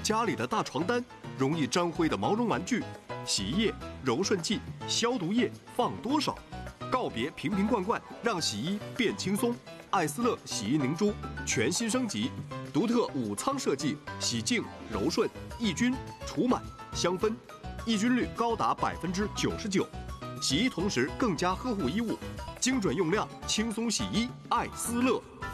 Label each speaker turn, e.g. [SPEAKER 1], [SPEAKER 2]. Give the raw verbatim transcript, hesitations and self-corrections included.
[SPEAKER 1] 家里的大床单、容易沾灰的毛绒玩具、洗衣液、柔顺剂、消毒液放多少？告别瓶瓶罐罐，让洗衣变轻松。艾斯乐洗衣凝珠全新升级，独特五仓设计，洗净、柔顺、抑菌、除螨、香氛，抑菌率高达百分之九十九。洗衣同时更加呵护衣物，精准用量，轻松洗衣，艾斯乐。